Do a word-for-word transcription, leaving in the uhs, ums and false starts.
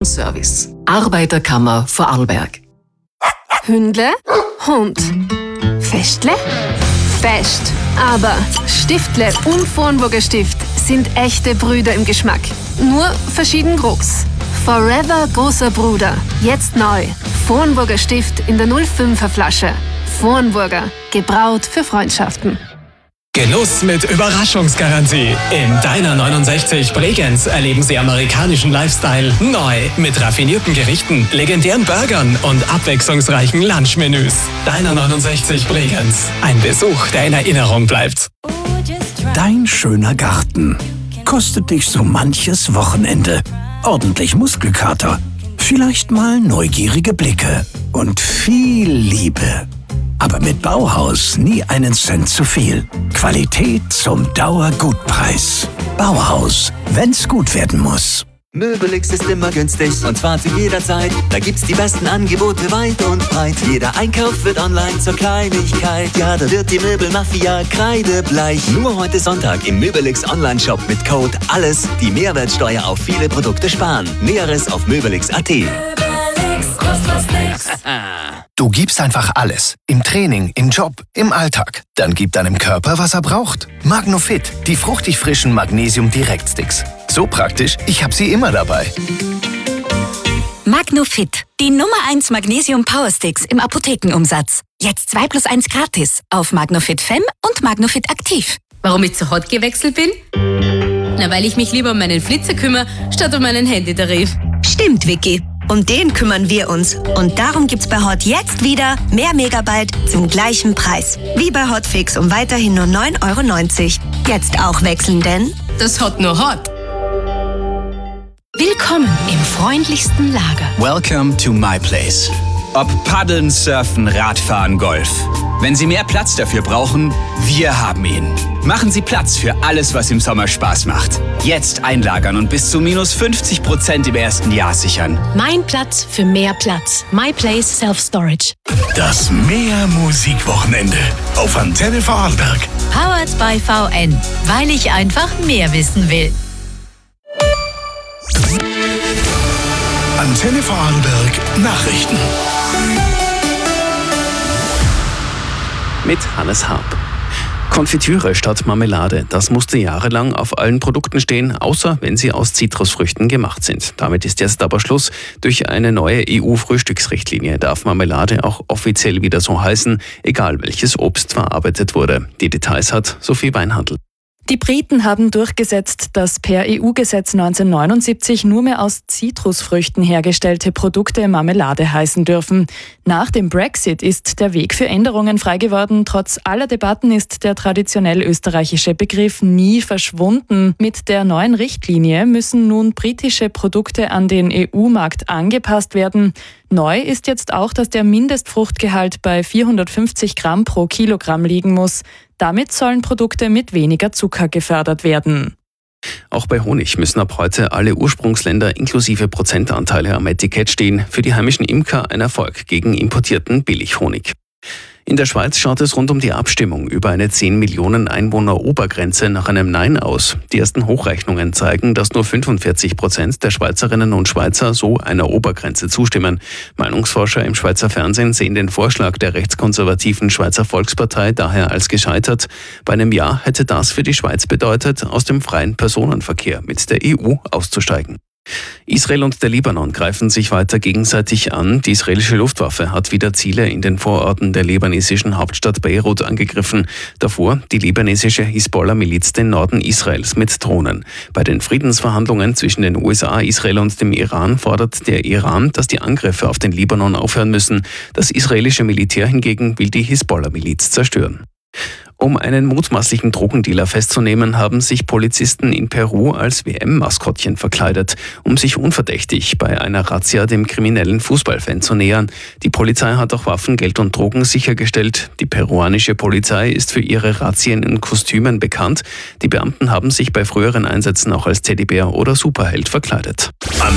Kundenservice. Arbeiterkammer Vorarlberg. Hündle, Hund. Festle, Fest. Aber Stiftle und Vornburger Stift sind echte Brüder im Geschmack. Nur verschieden groß. Forever großer Bruder. Jetzt neu. Vornburger Stift in der null fünfer Flasche. Vornburger. Gebraut für Freundschaften. Genuss mit Überraschungsgarantie. Im Diner neunundsechzig Bregenz erleben Sie amerikanischen Lifestyle neu mit raffinierten Gerichten, legendären Burgern und abwechslungsreichen Lunchmenüs. Diner neunundsechzig Bregenz. Ein Besuch, der in Erinnerung bleibt. Dein schöner Garten kostet dich so manches Wochenende. Ordentlich Muskelkater, vielleicht mal neugierige Blicke und viel Liebe. Aber mit Bauhaus nie einen Cent zu viel. Qualität zum Dauergutpreis. Bauhaus, wenn's gut werden muss. Möbelix ist immer günstig und zwar zu jeder Zeit. Da gibt's die besten Angebote weit und breit. Jeder Einkauf wird online zur Kleinigkeit. Ja, da wird die Möbelmafia kreidebleich. Nur heute Sonntag im Möbelix Online-Shop mit Code ALLES die Mehrwertsteuer auf viele Produkte sparen. Näheres auf möbelix punkt at. Möbelix, kostet was nix. Du gibst einfach alles. Im Training, im Job, im Alltag. Dann gib deinem Körper, was er braucht. Magnofit, die fruchtig frischen Magnesium-Direktsticks. So praktisch, ich habe sie immer dabei. Magnofit, die Nummer eins Magnesium Powersticks im Apothekenumsatz. Jetzt zwei plus eins gratis auf Magnofit Fem und Magnofit Aktiv. Warum ich zu Hot gewechselt bin? Na, weil ich mich lieber um meinen Flitzer kümmere, statt um meinen Handytarif. Stimmt, Vicky. Um den kümmern wir uns. Und darum gibt's bei Hot jetzt wieder mehr Megabyte zum gleichen Preis. Wie bei Hotfix um weiterhin nur neun Euro neunzig. Jetzt auch wechseln, denn das Hot nur Hot. Willkommen im freundlichsten Lager. Welcome to my place. Ob Paddeln, Surfen, Radfahren, Golf. Wenn Sie mehr Platz dafür brauchen, wir haben ihn. Machen Sie Platz für alles, was im Sommer Spaß macht. Jetzt einlagern und bis zu minus fünfzig Prozent im ersten Jahr sichern. Mein Platz für mehr Platz. My Place Self Storage. Das Mehr-Musik-Wochenende auf Antenne Vorarlberg. Powered by V N, weil ich einfach mehr wissen will. Antenne Vorarlberg Nachrichten. Mit Hannes Harp. Konfitüre statt Marmelade, das musste jahrelang auf allen Produkten stehen, außer wenn sie aus Zitrusfrüchten gemacht sind. Damit ist jetzt aber Schluss. Durch eine neue E U-Frühstücksrichtlinie darf Marmelade auch offiziell wieder so heißen, egal welches Obst verarbeitet wurde. Die Details hat Sophie Weinhandl. Die Briten haben durchgesetzt, dass per E U-Gesetz neunzehnhundertneunundsiebzig nur mehr aus Zitrusfrüchten hergestellte Produkte Marmelade heißen dürfen. Nach dem Brexit ist der Weg für Änderungen frei geworden. Trotz aller Debatten ist der traditionell österreichische Begriff nie verschwunden. Mit der neuen Richtlinie müssen nun britische Produkte an den E U-Markt angepasst werden. Neu ist jetzt auch, dass der Mindestfruchtgehalt bei vierhundertfünfzig Gramm pro Kilogramm liegen muss. Damit sollen Produkte mit weniger Zucker gefördert werden. Auch bei Honig müssen ab heute alle Ursprungsländer inklusive Prozentanteile am Etikett stehen. Für die heimischen Imker ein Erfolg gegen importierten Billighonig. In der Schweiz schaut es rund um die Abstimmung über eine zehn Millionen Einwohner Obergrenze nach einem Nein aus. Die ersten Hochrechnungen zeigen, dass nur fünfundvierzig Prozent der Schweizerinnen und Schweizer so einer Obergrenze zustimmen. Meinungsforscher im Schweizer Fernsehen sehen den Vorschlag der rechtskonservativen Schweizer Volkspartei daher als gescheitert. Bei einem Ja hätte das für die Schweiz bedeutet, aus dem freien Personenverkehr mit der E U auszusteigen. Israel und der Libanon greifen sich weiter gegenseitig an. Die israelische Luftwaffe hat wieder Ziele in den Vororten der libanesischen Hauptstadt Beirut angegriffen. Davor die libanesische Hisbollah-Miliz den Norden Israels mit Drohnen. Bei den Friedensverhandlungen zwischen den U S A, Israel und dem Iran fordert der Iran, dass die Angriffe auf den Libanon aufhören müssen. Das israelische Militär hingegen will die Hisbollah-Miliz zerstören. Um einen mutmaßlichen Drogendealer festzunehmen, haben sich Polizisten in Peru als W M-Maskottchen verkleidet, um sich unverdächtig bei einer Razzia dem kriminellen Fußballfan zu nähern. Die Polizei hat auch Waffen, Geld und Drogen sichergestellt. Die peruanische Polizei ist für ihre Razzien in Kostümen bekannt. Die Beamten haben sich bei früheren Einsätzen auch als Teddybär oder Superheld verkleidet. An